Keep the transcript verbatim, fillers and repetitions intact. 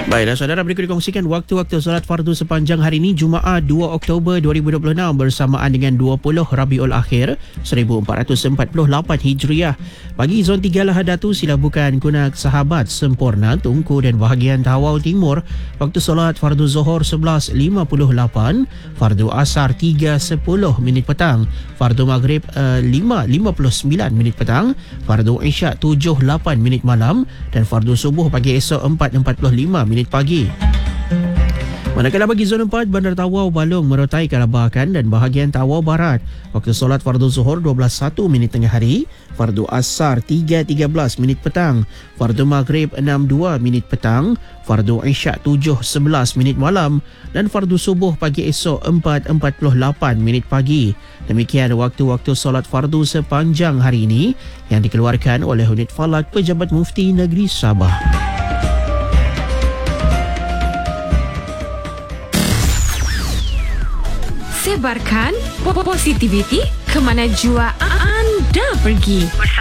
Baiklah saudara, berikut dikongsikan waktu-waktu solat fardu sepanjang hari ini Jumaat dua Oktober dua ribu dua puluh enam bersamaan dengan dua puluh Rabiul Akhir seribu empat ratus empat puluh lapan Hijriah. Bagi zon tiga Lahadatu, silabukan Kunak Sahabat, Sempurna, Tungku dan bahagian Tawau Timur, waktu solat fardu Zuhur sebelas lima puluh lapan, fardu Asar tiga sepuluh minit petang, fardu Maghrib uh, lima lima puluh sembilan minit petang, fardu Isyak tujuh lapan minit malam dan fardu Subuh pagi esok empat empat puluh lima minit pagi. Manakala bagi zon empat, Bandar Tawau, Balong, Merotai, Kalabakan dan bahagian Tawau Barat, waktu solat fardu Zuhur dua belas satu minit tengah hari, fardu Asar tiga tiga belas minit petang, fardu Maghrib enam dua minit petang, fardu Isyak tujuh sebelas minit malam dan fardu Subuh pagi esok empat empat puluh lapan minit pagi. Demikian waktu-waktu solat fardu sepanjang hari ini yang dikeluarkan oleh Unit Falak Pejabat Mufti Negeri Sabah. Sebarkan positiviti ke mana jua anda pergi.